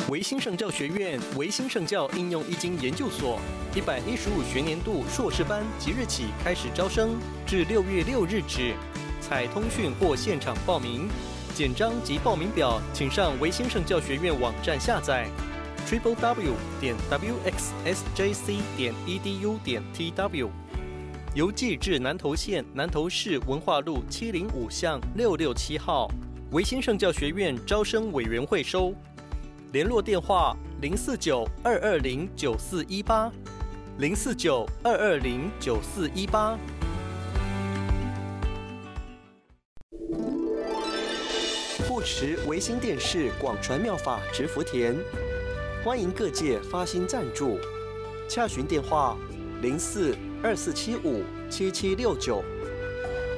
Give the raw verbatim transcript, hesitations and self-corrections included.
维新圣教学院维新圣教应用易经研究所一百一十五学年度硕士班即日起开始招生，至六月六日止，采通讯或现场报名。简章及报名表，请上维新圣教学院网站下载 ：triple w 点 w x s j c 点 e d u 点 t w。邮寄至南投县南投市文化路七零五巷六六七号，维新圣教学院招生委员会收。联络电话：零四九二二零九四一八，零四九二二零九四一八。护持维新电视广传妙法植福田，欢迎各界发心赞助，洽询电话：零四二四七五七七六九。